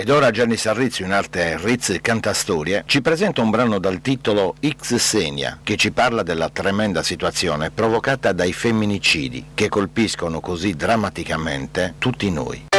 Ed ora Gianni Sarrizio, in arte Riz Cantastorie, ci presenta un brano dal titolo X Xenia, che ci parla della tremenda situazione provocata dai femminicidi che colpiscono così drammaticamente tutti noi.